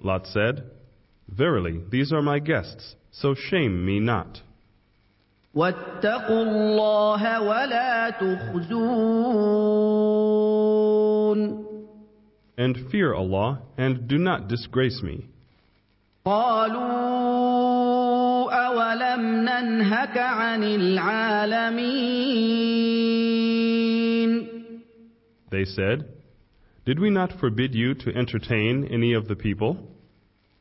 Lot said, Verily, these are my guests, so shame me not. واتقوا الله ولا تخزون And fear Allah, and do not disgrace me. قالوا أولم ننهك عن العالمين They said, Did we not forbid you to entertain any of the people?